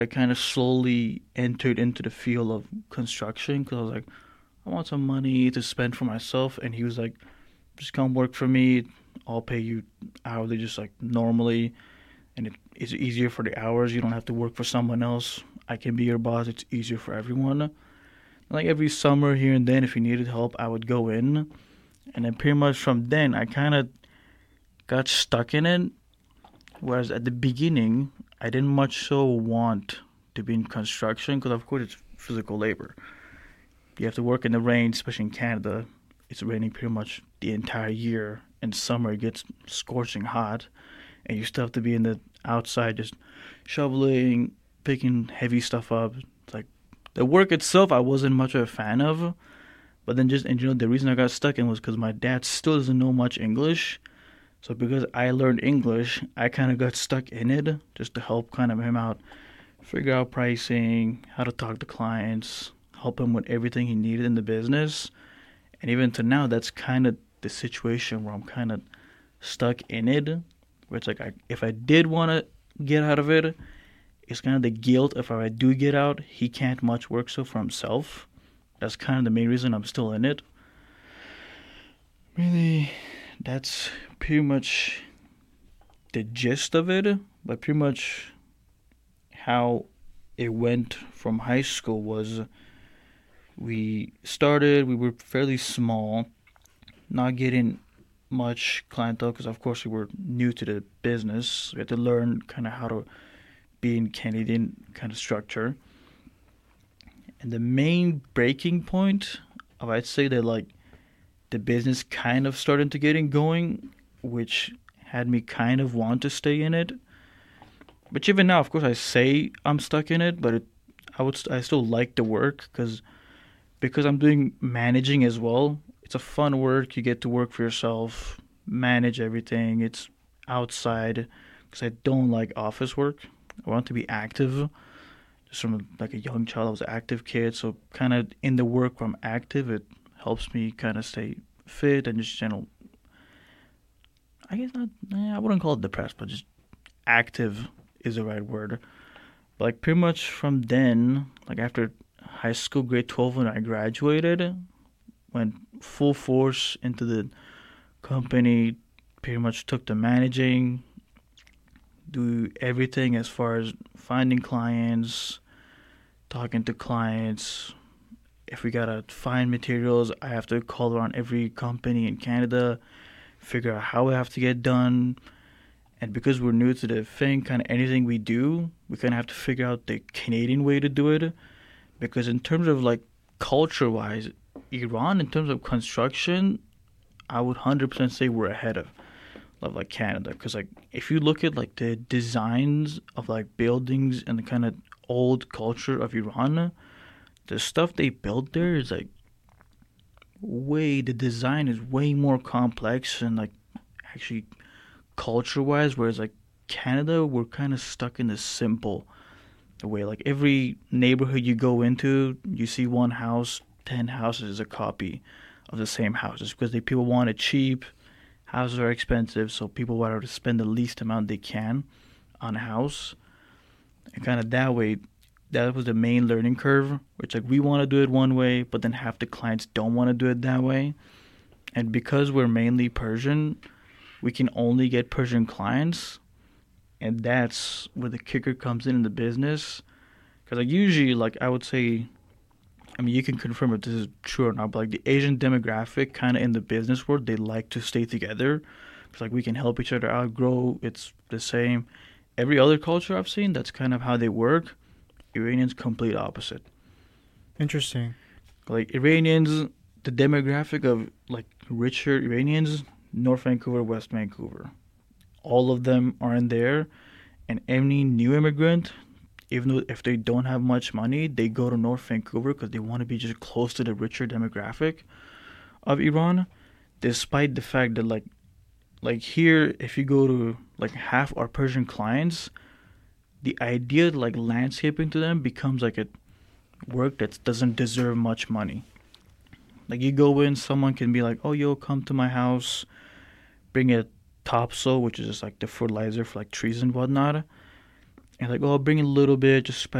I kind of slowly entered into the field of construction because I was like, I want some money to spend for myself. And he was like, just come work for me. I'll pay you hourly, just like normally. And it's easier for the hours. You don't have to work for someone else. I can be your boss. It's easier for everyone. Like every summer here and then, if he needed help, I would go in. And then pretty much from then, I kind of got stuck in it. Whereas at the beginning, I didn't much so want to be in construction because, of course, it's physical labor. You have to work in the rain, especially in Canada. It's raining pretty much the entire year. In summer, it gets scorching hot, and you still have to be in the outside just shoveling, picking heavy stuff up. It's like the work itself, I wasn't much of a fan of. But then just, and the reason I got stuck in was because my dad still doesn't know much English. So because I learned English, I kind of got stuck in it just to help kind of him out, figure out pricing, how to talk to clients, help him with everything he needed in the business. And even to now, that's kind of the situation where I'm kind of stuck in it, where it's like if I did want to get out of it, it's kind of the guilt. If I do get out, he can't much work so for himself. That's kind of the main reason I'm still in it. Really, that's pretty much the gist of it, but pretty much how it went from high school was we were fairly small, not getting much clientele because, of course, we were new to the business. We had to learn kind of how to be in Canadian kind of structure. And the main breaking point of I'd say that like the business kind of started to getting going, which had me kind of want to stay in it. But even now, of course, I say I'm stuck in it, but I still like the work because I'm doing managing as well. It's a fun work. You get to work for yourself, manage everything. It's outside because I don't like office work. I want to be active. Just from like a young child, I was an active kid. So kind of in the work where I'm active, it helps me kind of stay fit and just I guess not. I wouldn't call it depressed, but just active is the right word. But like pretty much from then, like after high school, grade 12, when I graduated, went full force into the company. Pretty much took the managing, do everything as far as finding clients, talking to clients. If we gotta find materials, I have to call around every company in Canada, figure out how we have to get done. And because we're new to the thing, kind of anything we do, we kind of have to figure out the Canadian way to do it. Because in terms of like culture wise, Iran, in terms of construction, I would 100% say we're ahead of like Canada. Because like if you look at like the designs of like buildings and the kind of old culture of Iran, the stuff they built there is like the design is way more complex and like actually culture wise, whereas like Canada, we're kind of stuck in this simple way. Like every neighborhood you go into, you see one house, 10 houses is a copy of the same houses because people want it cheap. Houses are expensive, so people want to spend the least amount they can on a house. And kind of that way, that was the main learning curve, where it's like we want to do it one way, but then half the clients don't want to do it that way. And because we're mainly Persian, we can only get Persian clients, and that's where the kicker comes in the business. Because like usually, like I would say, I mean you can confirm if this is true or not, but like the Asian demographic, kind of in the business world, they like to stay together. It's like we can help each other out, grow. It's the same. Every other culture I've seen, that's kind of how they work. Iranians complete opposite. Interesting. Like Iranians, the demographic of like richer Iranians, North Vancouver, West Vancouver, all of them are in there, and any new immigrant, even though if they don't have much money, they go to North Vancouver because they want to be just close to the richer demographic of Iran. Despite the fact that like here, if you go to like half our Persian clients, the idea like landscaping to them becomes like a work that doesn't deserve much money. Like you go in, someone can be like, "Oh, yo, come to my house, bring a topsoil, which is just like the fertilizer for like trees and whatnot." And like, oh, I'll bring a little bit, just spread